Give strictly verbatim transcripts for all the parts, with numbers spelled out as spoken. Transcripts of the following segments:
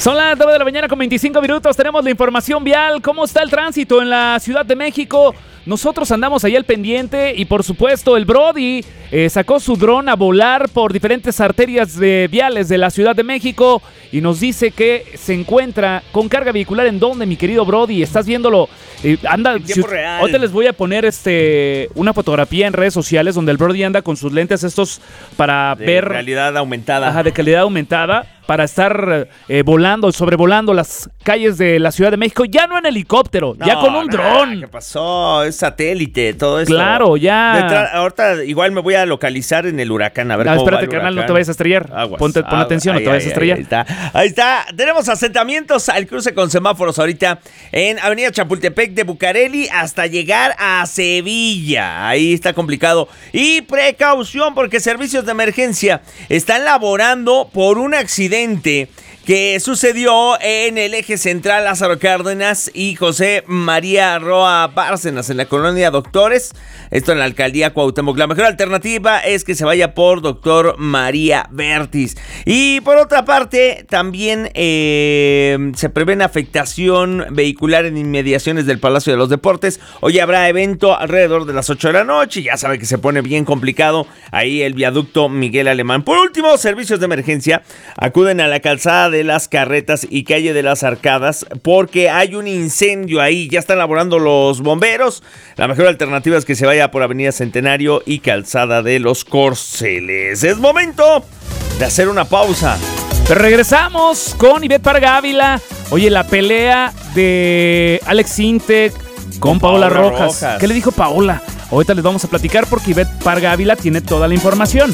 Son las nueve de la mañana con veinticinco minutos. Tenemos la información vial. ¿Cómo está el tránsito en la Ciudad de México? Nosotros andamos ahí al pendiente y por supuesto el Brody eh, sacó su dron a volar por diferentes arterias de viales de la Ciudad de México y nos dice que se encuentra con carga vehicular. ¿En dónde, mi querido Brody? ¿Estás viéndolo? Eh, anda, en tiempo si, real. Ahorita les voy a poner este una fotografía en redes sociales donde el Brody anda con sus lentes estos para de ver... realidad aumentada. Ajá, de calidad aumentada, para estar eh, volando, sobrevolando las calles de la Ciudad de México, ya no en helicóptero, No, ya con un no, dron. ¿Qué pasó? Es satélite, todo esto. Claro, ya. Detrás, ahorita igual me voy a localizar en el huracán, a ver No, cómo espérate, va el carnal, huracán. no te vayas a estrellar. Aguas, Ponte, pon aguas. atención, Ay, no te vayas ay, a estrellar. Ahí está, ahí está. Tenemos asentamientos al cruce con semáforos ahorita en Avenida Chapultepec de Bucareli hasta llegar a Sevilla. Ahí está complicado. Y precaución porque servicios de emergencia están laborando por un accidente que sucedió en el eje central Lázaro Cárdenas y José María Roa Bárcenas en la colonia Doctores, esto en la alcaldía Cuauhtémoc. La mejor alternativa es que se vaya por Doctor María Vértiz. Y por otra parte, también eh, se prevé una afectación vehicular en inmediaciones del Palacio de los Deportes. Hoy habrá evento alrededor de las ocho de la noche, ya sabe que se pone bien complicado ahí el viaducto Miguel Alemán. Por último, servicios de emergencia acuden a la calzada de de las Carretas y calle de las Arcadas porque hay un incendio ahí, ya están laborando los bomberos. La mejor alternativa es que se vaya por Avenida Centenario y calzada de los Corceles. Es momento de hacer una pausa. Pero regresamos con Ivette Parga Ávila. Oye, la pelea de Alex Intec con, con Paola, Paola Rojas. Rojas. ¿Qué le dijo Paola? Ahorita les vamos a platicar porque Ivette Parga Ávila tiene toda la información.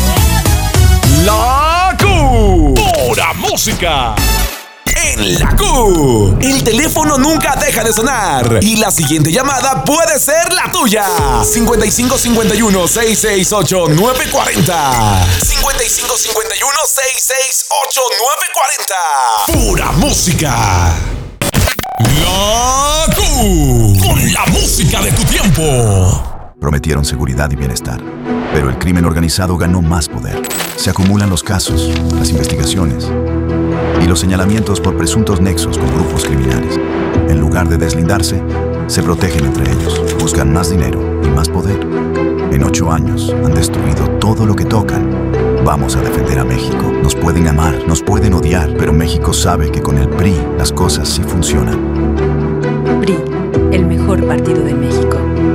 La Q. Pura música. En la Q. El teléfono nunca deja de sonar. Y la siguiente llamada puede ser la tuya. cincuenta y cinco cincuenta y uno, seiscientos sesenta y ocho, nueve cuarenta. cincuenta y cinco cincuenta y uno, seiscientos sesenta y ocho, nueve cuarenta. Pura música. La Q. Con la música de tu tiempo. Prometieron seguridad y bienestar, pero el crimen organizado ganó más poder. Se acumulan los casos, las investigaciones y los señalamientos por presuntos nexos con grupos criminales. En lugar de deslindarse, se protegen entre ellos, buscan más dinero y más poder. En ocho años han destruido todo lo que tocan. Vamos a defender a México. Nos pueden amar, nos pueden odiar, pero México sabe que con el P R I las cosas sí funcionan. P R I, el mejor partido de México.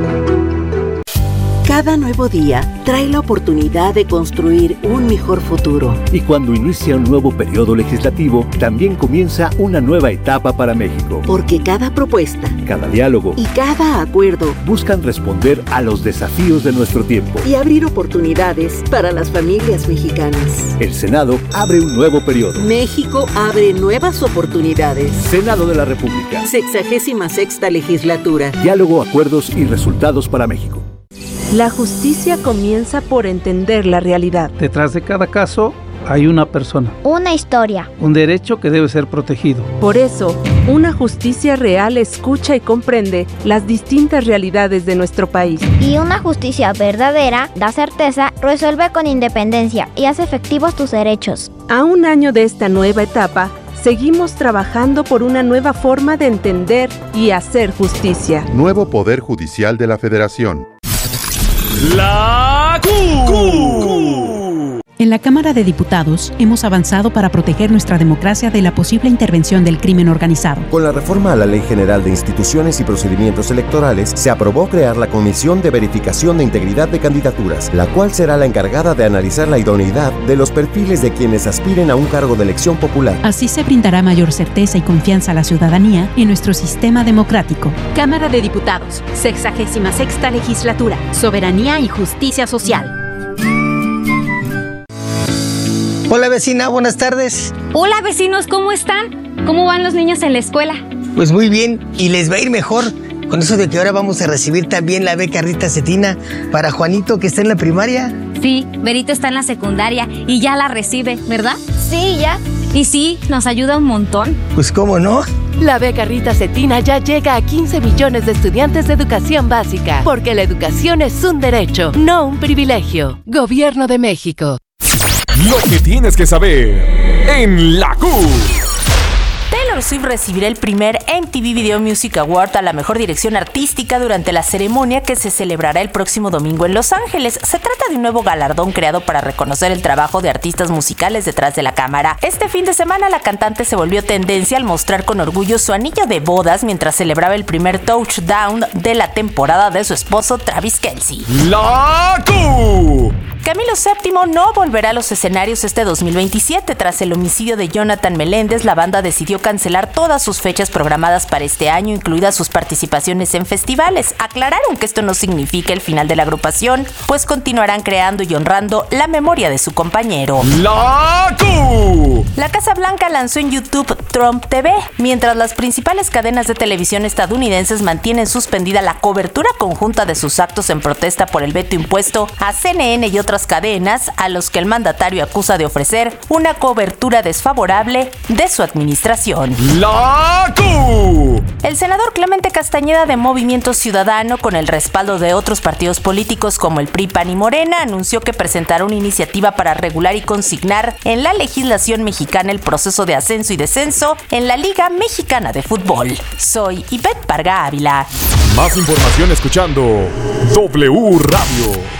Cada nuevo día trae la oportunidad de construir un mejor futuro. Y cuando inicia un nuevo periodo legislativo, también comienza una nueva etapa para México. Porque cada propuesta, cada diálogo y cada acuerdo buscan responder a los desafíos de nuestro tiempo y abrir oportunidades para las familias mexicanas. El Senado abre un nuevo periodo. México abre nuevas oportunidades. Senado de la República. Sexagésima sexta legislatura. Diálogo, acuerdos y resultados para México. La justicia comienza por entender la realidad. Detrás de cada caso hay una persona. Una historia. Un derecho que debe ser protegido. Por eso, una justicia real escucha y comprende las distintas realidades de nuestro país. Y una justicia verdadera da certeza, resuelve con independencia y hace efectivos tus derechos. A un año de esta nueva etapa, seguimos trabajando por una nueva forma de entender y hacer justicia. Nuevo Poder Judicial de la Federación. La Q. Q. En la Cámara de Diputados hemos avanzado para proteger nuestra democracia de la posible intervención del crimen organizado. Con la reforma a la Ley General de Instituciones y Procedimientos Electorales, se aprobó crear la Comisión de Verificación de Integridad de Candidaturas, la cual será la encargada de analizar la idoneidad de los perfiles de quienes aspiren a un cargo de elección popular. Así se brindará mayor certeza y confianza a la ciudadanía en nuestro sistema democrático. Cámara de Diputados, sexagésima sexta legislatura, soberanía y justicia social. Hola vecina, buenas tardes. Hola vecinos, ¿cómo están? ¿Cómo van los niños en la escuela? Pues muy bien, y les va a ir mejor con eso de que ahora vamos a recibir también la beca Rita Cetina para Juanito, que está en la primaria. Sí, Berito está en la secundaria y ya la recibe, ¿verdad? Sí, ya. Y sí, nos ayuda un montón. Pues cómo no. La beca Rita Cetina ya llega a quince millones de estudiantes de educación básica, porque la educación es un derecho, no un privilegio. Gobierno de México. Lo que tienes que saber en la Q. Taylor Swift recibirá el primer M T V Video Music Award a la mejor dirección artística durante la ceremonia que se celebrará el próximo domingo en Los Ángeles. Se trata de un nuevo galardón creado para reconocer el trabajo de artistas musicales detrás de la cámara. Este fin de semana la cantante se volvió tendencia al mostrar con orgullo su anillo de bodas mientras celebraba el primer touchdown de la temporada de su esposo Travis Kelce. ¡La Q! Camilo séptimo no volverá a los escenarios este dos mil veintisiete. Tras el homicidio de Jonathan Meléndez, la banda decidió cancelar todas sus fechas programadas para este año, incluidas sus participaciones en festivales. Aclararon que esto no significa el final de la agrupación, pues continuarán creando y honrando la memoria de su compañero. ¡La Q! La Casa Blanca lanzó en YouTube Trump T V, mientras las principales cadenas de televisión estadounidenses mantienen suspendida la cobertura conjunta de sus actos en protesta por el veto impuesto a C N N y otras cadenas a los que el mandatario acusa de ofrecer una cobertura desfavorable de su administración. ¡La Q! El senador Clemente Castañeda de Movimiento Ciudadano, con el respaldo de otros partidos políticos como el P R I, P A N y Morena, anunció que presentará una iniciativa para regular y consignar en la legislación mexicana el proceso de ascenso y descenso en la Liga Mexicana de Fútbol. Soy Ivette Parga Ávila. Más información escuchando W Radio.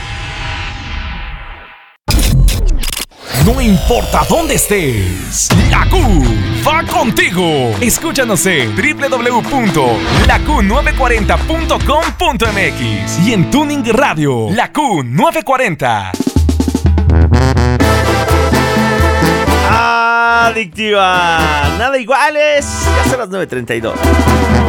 No importa dónde estés, la Q va contigo. Escúchanos en doble u doble u doble u punto la q nueve cuarenta punto com punto m x y en Tuning Radio, la Q nueve cuarenta. Adictiva, nada iguales. Ya son las nueve treinta y dos.